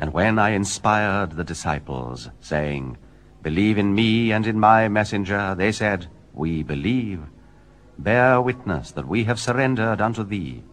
And when I inspired the disciples, saying, Believe in me and in my messenger, they said, We believe. Bear witness that we have surrendered unto thee.